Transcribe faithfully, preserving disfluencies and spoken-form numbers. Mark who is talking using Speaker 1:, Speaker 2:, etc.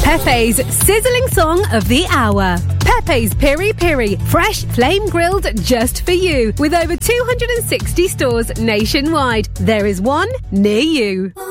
Speaker 1: Pepe's sizzling song of the hour. Pepe's Piri Piri, fresh flame grilled just for you. With over two hundred sixty stores nationwide, there is one near you.